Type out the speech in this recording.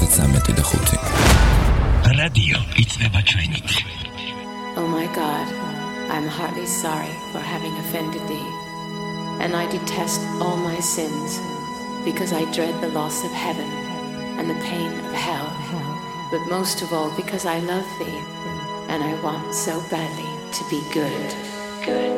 075. Radio იწება ჩვენით. Oh my God, I'm heartily sorry for having offended thee, and I detest all my sins, because I dread the loss of heaven and the pain of hell, but most of all because I love thee, and I want so badly to be good.